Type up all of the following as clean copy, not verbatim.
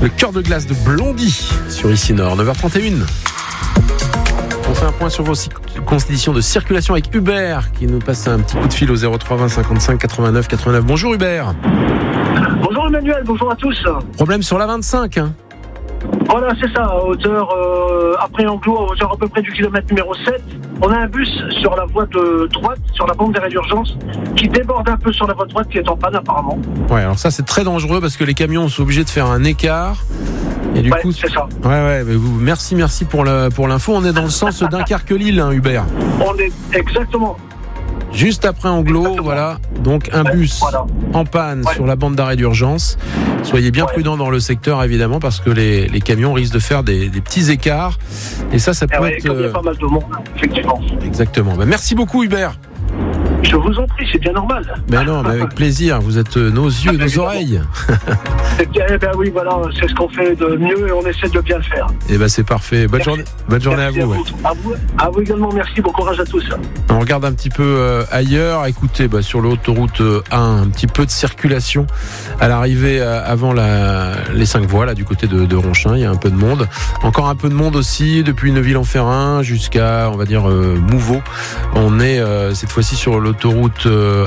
Le cœur de glace de Blondie sur Ici Nord, 9h31. On fait un point sur vos conditions de circulation avec Hubert qui nous passe un petit coup de fil au 03 20 55 89 89. Bonjour Hubert. Bonjour Emmanuel, bonjour à tous. Problème sur la 25 hein. Voilà, c'est ça, à hauteur, après Anglo, à hauteur à peu près du kilomètre numéro 7. On a un bus sur la voie de droite, sur la bande d'arrêt d'urgence, qui déborde un peu sur la voie de droite, qui est en panne apparemment. Ouais, alors ça c'est très dangereux parce que les camions sont obligés de faire un écart. Et du coup, c'est ça. Ouais, mais merci pour l'info. On est dans le sens Dunkerque-Lille, hein, Hubert. On est exactement. Juste après Anglo, exactement. Voilà. Donc un bus en panne sur la bande d'arrêt d'urgence. Soyez bien prudents dans le secteur, évidemment, parce que les camions risquent de faire des petits écarts. Et ça peut être... Comme il y a pas mal de monde, effectivement. Exactement. Merci beaucoup, Hubert. Je vous en prie, c'est bien normal. Mais non, mais avec plaisir. Vous êtes nos yeux, nos oreilles. Oui, voilà, c'est ce qu'on fait de mieux et on essaie de bien le faire. Et c'est parfait. Bonne journée à vous. À vous également, merci. Bon courage à tous. On regarde un petit peu ailleurs. Écoutez, sur l'autoroute 1, un petit peu de circulation à l'arrivée avant les 5 voies, là, du côté de Ronchin. Il y a un peu de monde. Encore un peu de monde aussi depuis Neuville-en-Ferrin jusqu'à, on va dire, Mouveau. On est cette fois-ci sur l'autoroute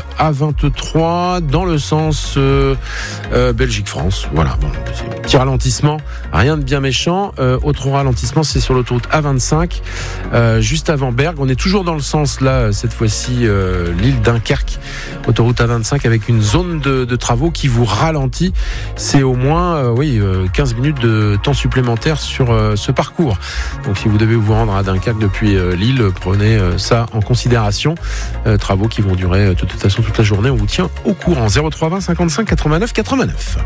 A23 dans le sens Belgique-France. Voilà, petit ralentissement, rien de bien méchant. Autre ralentissement, c'est sur l'autoroute A25 juste avant Bergues. On est toujours dans le sens là, cette fois-ci l'île Dunkerque, autoroute A25 avec une zone de travaux qui vous ralentit. C'est au moins 15 minutes de temps supplémentaire sur ce parcours. Donc si vous devez vous rendre à Dunkerque depuis Lille, prenez ça en considération. Travaux qui vont durer de toute façon toute la journée. On vous tient au courant. 03 20 55 89 89.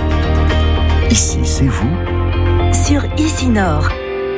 Ici, c'est vous sur Ici Nord.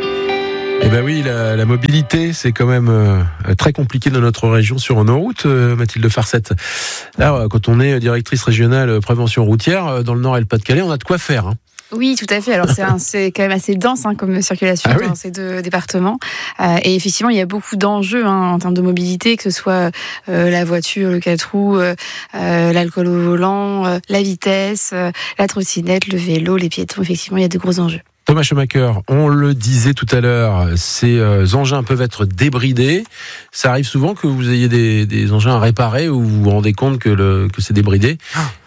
Oui, la mobilité, c'est quand même très compliqué dans notre région sur nos routes, Mathilde Farcette. Là, quand on est directrice régionale prévention routière, dans le Nord et le Pas-de-Calais, on a de quoi faire. Oui, tout à fait. Alors c'est quand même assez dense comme circulation dans ces deux départements. Et effectivement, il y a beaucoup d'enjeux en termes de mobilité, que ce soit la voiture, le 4 roues, l'alcool au volant, la vitesse, la trottinette, le vélo, les piétons. Effectivement, il y a de gros enjeux. Thomas Schumacher, on le disait tout à l'heure, ces engins peuvent être débridés. Ça arrive souvent que vous ayez des engins à réparer ou vous vous rendez compte que c'est débridé.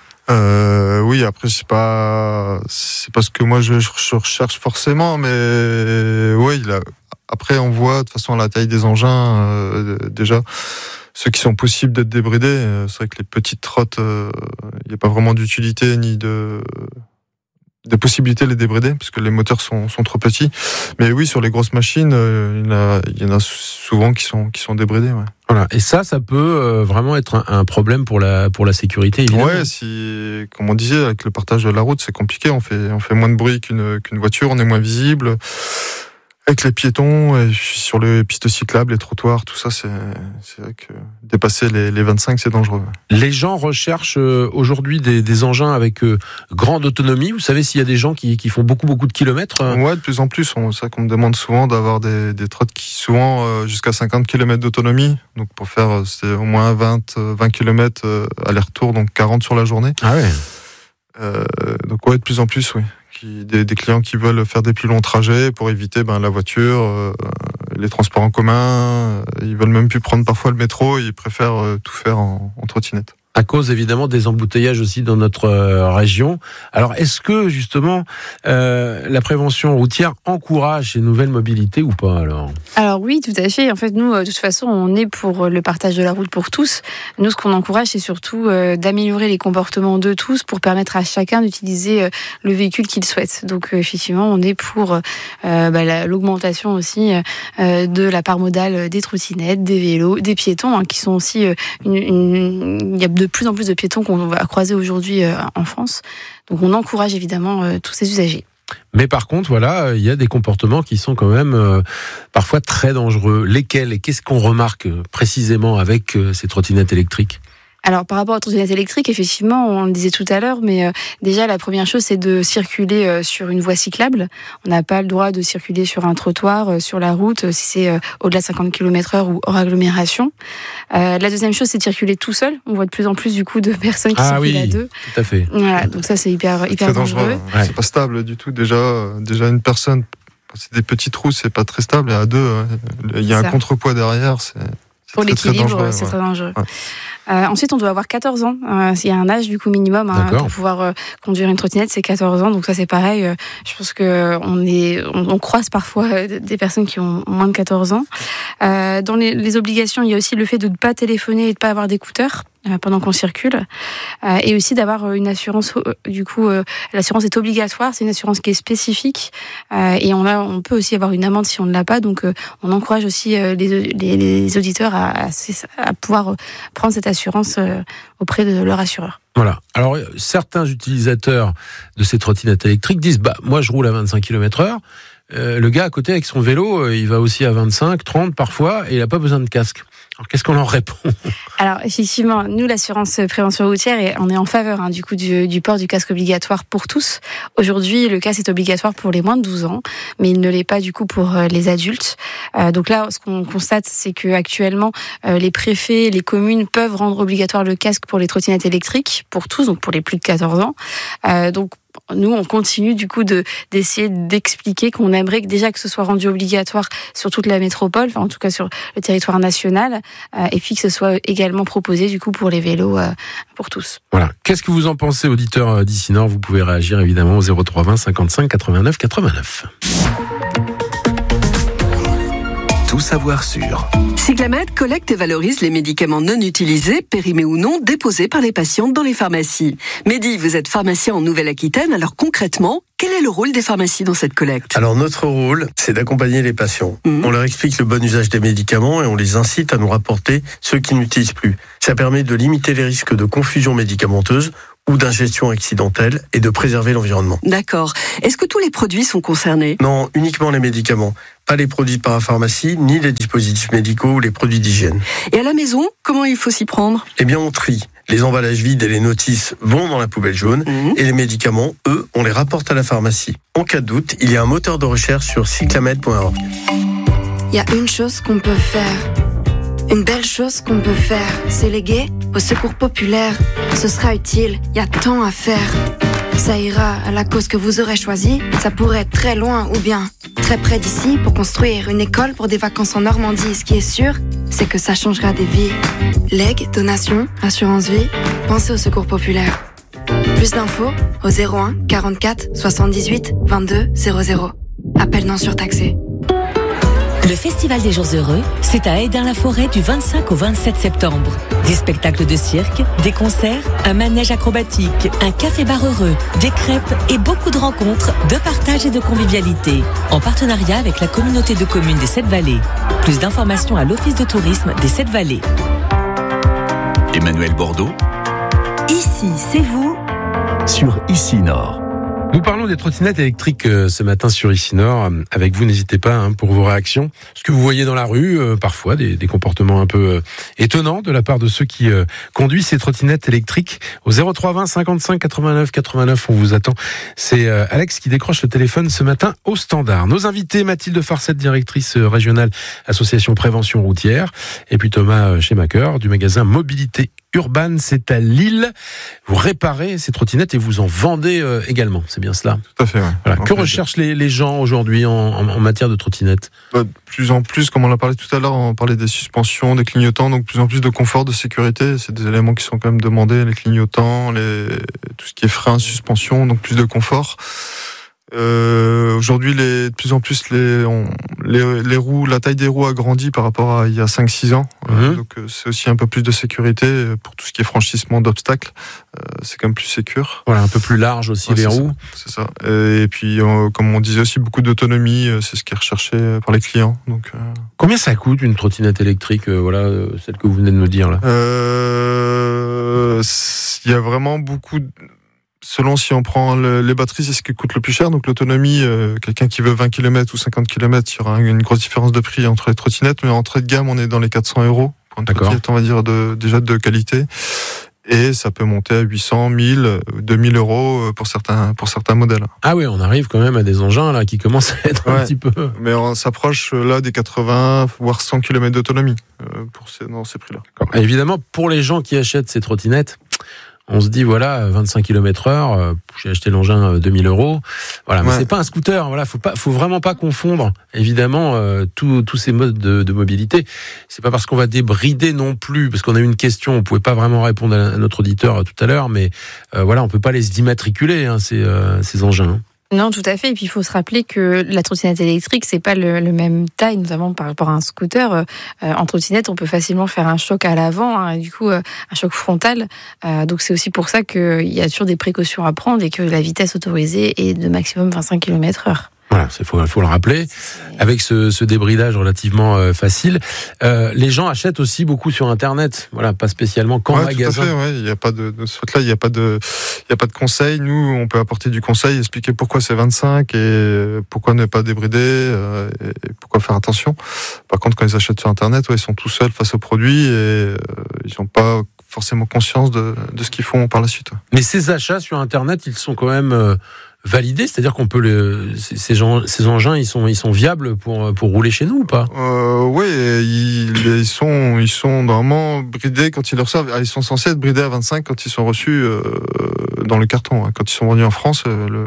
Oui, après c'est pas ce que moi je recherche forcément, mais après on voit de toute façon la taille des engins déjà ceux qui sont possibles d'être débridés. C'est vrai que les petites trottes, il n'y a pas vraiment d'utilité ni de possibilités de les débrider parce que les moteurs sont trop petits. Mais oui, sur les grosses machines, il y en a souvent qui sont débridés. Ouais. Voilà. Et ça peut vraiment être un problème pour la sécurité, évidemment. Ouais, comme on disait, avec le partage de la route, c'est compliqué. On fait moins de bruit qu'une voiture, on est moins visible. Avec les piétons, et sur les pistes cyclables, les trottoirs, tout ça, c'est vrai que dépasser les 25, c'est dangereux. Les gens recherchent aujourd'hui des engins avec grande autonomie. Vous savez s'il y a des gens qui font beaucoup de kilomètres Ouais, de plus en plus. C'est ça qu'on me demande souvent d'avoir des trottes qui souvent jusqu'à 50 km d'autonomie. Donc pour faire, c'est au moins 20 km aller-retour, donc 40 sur la journée. Ah ouais. Donc de plus en plus, oui. Des clients qui veulent faire des plus longs trajets pour éviter la voiture, les transports en commun. Ils veulent même plus prendre parfois le métro, ils préfèrent tout faire en trottinette. À cause évidemment des embouteillages aussi dans notre région. Alors est-ce que justement la prévention routière encourage ces nouvelles mobilités ou pas Alors oui, tout à fait. En fait, nous, de toute façon, on est pour le partage de la route pour tous. Nous, ce qu'on encourage, c'est surtout d'améliorer les comportements de tous pour permettre à chacun d'utiliser le véhicule qu'il souhaite. Donc effectivement, on est pour l'augmentation aussi de la part modale des trottinettes, des vélos, des piétons, qui sont aussi il y a de plus en plus de piétons qu'on va croiser aujourd'hui en France. Donc on encourage évidemment tous ces usagers. Mais par contre, il y a des comportements qui sont quand même parfois très dangereux. Lesquels et qu'est-ce qu'on remarque précisément avec ces trottinettes électriques ? Alors, par rapport aux trottinettes électriques, effectivement, on le disait tout à l'heure, mais déjà, la première chose, c'est de circuler sur une voie cyclable. On n'a pas le droit de circuler sur un trottoir, sur la route, si c'est au-delà de 50 km/h ou hors agglomération. La deuxième chose, c'est de circuler tout seul. On voit de plus en plus, du coup, de personnes qui circulent à deux. Tout à fait. Voilà, donc ça, c'est hyper dangereux. Ouais. C'est pas stable du tout. Déjà une personne, c'est des petits trous, c'est pas très stable. Et à deux, il y a un contrepoids derrière. Pour l'équilibre, c'est très dangereux. Ouais. Ensuite, on doit avoir 14 ans. Il y a un âge du coup minimum pour pouvoir conduire une trottinette, c'est 14 ans. Donc ça, c'est pareil. Je pense que on croise parfois des personnes qui ont moins de 14 ans. Dans les obligations, il y a aussi le fait de ne pas téléphoner et de ne pas avoir d'écouteurs pendant qu'on circule, et aussi d'avoir une assurance. Du coup, l'assurance est obligatoire. C'est une assurance qui est spécifique, et on peut aussi avoir une amende si on ne l'a pas. Donc, on encourage aussi les auditeurs à pouvoir prendre cette assurance auprès de leur assureur. Voilà. Alors, certains utilisateurs de ces trottinettes électriques disent moi, je roule à 25 km/h. Le gars à côté avec son vélo, il va aussi à 25, 30 parfois, et il n'a pas besoin de casque. Alors, qu'est-ce qu'on leur répond ? Alors, effectivement, nous, l'assurance prévention routière, on est en faveur du coup du port du casque obligatoire pour tous. Aujourd'hui, le casque est obligatoire pour les moins de 12 ans, mais il ne l'est pas du coup pour les adultes. Donc là, ce qu'on constate, c'est que actuellement, les préfets, les communes peuvent rendre obligatoire le casque pour les trottinettes électriques, pour tous, donc pour les plus de 14 ans. Donc, nous, on continue du coup d'essayer d'expliquer qu'on aimerait que ce soit rendu obligatoire sur toute la métropole, enfin en tout cas sur le territoire national, et puis que ce soit également proposé du coup pour les vélos pour tous. Voilà. Qu'est-ce que vous en pensez, auditeurs d'Ici Nord ? Vous pouvez réagir évidemment au 03 20 55 89 89. Tout savoir sur. Cyclamed collecte et valorise les médicaments non utilisés, périmés ou non, déposés par les patientes dans les pharmacies. Mehdi, vous êtes pharmacien en Nouvelle-Aquitaine, alors concrètement, quel est le rôle des pharmacies dans cette collecte ? Alors notre rôle, c'est d'accompagner les patients. On leur explique le bon usage des médicaments et on les incite à nous rapporter ceux qui n'utilisent plus. Ça permet de limiter les risques de confusion médicamenteuse ou d'ingestion accidentelle et de préserver l'environnement. D'accord. Est-ce que tous les produits sont concernés ? Non, uniquement les médicaments. Pas les produits de parapharmacie, ni les dispositifs médicaux ou les produits d'hygiène. Et à la maison, comment il faut s'y prendre ? Eh bien, on trie. Les emballages vides et les notices vont dans la poubelle jaune et les médicaments, eux, on les rapporte à la pharmacie. En cas de doute, il y a un moteur de recherche sur cyclamed.org. Il y a une chose qu'on peut faire. Une belle chose qu'on peut faire, c'est léguer au secours populaire. Ce sera utile, il y a tant à faire. Ça ira à la cause que vous aurez choisie. Ça pourrait être très loin ou bien très près d'ici pour construire une école pour des vacances en Normandie. Ce qui est sûr, c'est que ça changera des vies. Legs, donations, assurance vie, pensez au secours populaire. Plus d'infos au 01 44 78 22 00. Appel non surtaxé. Le Festival des Jours Heureux, c'est à Hesdin-la-Forêt du 25 au 27 septembre. Des spectacles de cirque, des concerts, un manège acrobatique, un café-bar heureux, des crêpes et beaucoup de rencontres, de partage et de convivialité. En partenariat avec la communauté de communes des 7 Vallées. Plus d'informations à l'Office de tourisme des 7 Vallées. Emmanuel Bordeaux. Ici, c'est vous. Sur Ici Nord. Nous parlons des trottinettes électriques ce matin sur Ici Nord. Avec vous, n'hésitez pas pour vos réactions. Ce que vous voyez dans la rue, parfois des comportements un peu étonnants de la part de ceux qui conduisent ces trottinettes électriques. Au 03 20 55 89 89, on vous attend. C'est Alex qui décroche le téléphone ce matin au standard. Nos invités, Mathilde Farcette, directrice régionale Association Prévention Routière, et puis Thomas Schemaker du magasin Mobilité Urban, c'est à Lille. Vous réparez ces trottinettes et vous en vendez également, c'est bien cela ? Tout à fait, ouais. Voilà. Que recherchent les gens aujourd'hui en matière de trottinettes ? De plus en plus, comme on l'a parlé tout à l'heure, on parlait des suspensions, des clignotants, donc plus en plus de confort, de sécurité. C'est des éléments qui sont quand même demandés, les clignotants, tout ce qui est frein, suspension, donc plus de confort. Aujourd'hui, de plus en plus, les roues, la taille des roues a grandi par rapport à il y a 5-6 ans. Donc, c'est aussi un peu plus de sécurité pour tout ce qui est franchissement d'obstacles. C'est quand même plus sécure. Voilà, un peu plus large aussi, les roues. C'est ça. Et puis, comme on disait aussi, beaucoup d'autonomie. C'est ce qui est recherché par les clients. Donc, combien ça coûte une trottinette électrique, celle que vous venez de me dire là ? Il y a vraiment beaucoup selon si on prend les batteries, c'est ce qui coûte le plus cher. Donc l'autonomie, quelqu'un qui veut 20 km ou 50 km, il y aura une grosse différence de prix entre les trottinettes. Mais en entrée de gamme, on est dans les 400 € pour une trottinette, on va dire, déjà de qualité. Et ça peut monter à 800, 1000, 2000 euros pour certains modèles. Ah oui, on arrive quand même à des engins là qui commencent à être un petit peu... Mais on s'approche là des 80, voire 100 km d'autonomie dans ces prix-là. Et évidemment, pour les gens qui achètent ces trottinettes, on se dit, voilà, 25 km/h, j'ai acheté l'engin 2000 euros. Voilà, mais c'est pas un scooter. Voilà, faut vraiment pas confondre, évidemment, tous ces modes de mobilité. C'est pas parce qu'on va débrider non plus, parce qu'on a eu une question, on pouvait pas vraiment répondre à notre auditeur tout à l'heure, mais voilà, on peut pas les immatriculer, ces engins. Non, tout à fait. Et puis, il faut se rappeler que la trottinette électrique, c'est pas le même taille, notamment par rapport à un scooter. En trottinette, on peut facilement faire un choc à l'avant, et du coup, un choc frontal. Donc, c'est aussi pour ça qu'il y a toujours des précautions à prendre et que la vitesse autorisée est de maximum 25 km/h. Voilà, faut le rappeler. Avec ce débridage relativement facile, les gens achètent aussi beaucoup sur Internet. Voilà, pas spécialement qu'en magasin. Tout à fait, il n'y a pas de ce fait-là, il n'y a pas de conseil. Nous, on peut apporter du conseil, expliquer pourquoi c'est 25 et pourquoi ne pas débrider et pourquoi faire attention. Par contre, quand ils achètent sur Internet, ils sont tout seuls face au produit et ils n'ont pas forcément conscience de ce qu'ils font par la suite. Mais ces achats sur Internet, ils sont quand même validés, c'est-à-dire qu'on peut ces engins, ils sont viables pour rouler chez nous ou pas? Oui, ils sont normalement bridés quand ils les reçoivent. Ils sont censés être bridés à 25 quand ils sont reçus dans le carton. Quand ils sont vendus en France,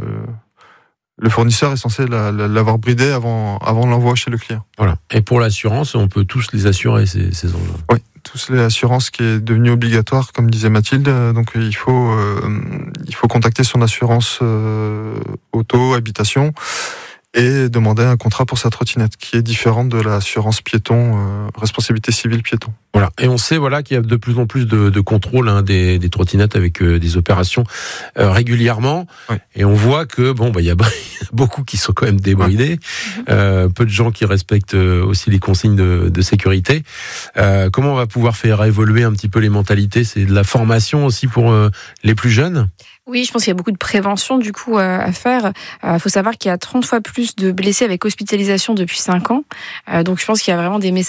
le fournisseur est censé l'avoir bridé avant l'envoi chez le client. Voilà. Et pour l'assurance, on peut tous les assurer, ces engins. Oui. Tous les assurances qui est devenue obligatoire, comme disait Mathilde. Donc il faut contacter son assurance auto, habitation et demander un contrat pour sa trottinette, qui est différente de l'assurance piéton, responsabilité civile piéton. Voilà. Et on sait qu'il y a de plus en plus de contrôles des trottinettes avec des opérations régulièrement. Oui. Et on voit que il y a beaucoup qui sont quand même débridés, peu de gens qui respectent aussi les consignes de sécurité. Comment on va pouvoir faire évoluer un petit peu les mentalités? C'est de la formation aussi pour les plus jeunes? Oui, je pense qu'il y a beaucoup de prévention du coup à faire. Faut savoir qu'il y a 30 fois plus de blessés avec hospitalisation depuis 5 ans. Donc je pense qu'il y a vraiment des messages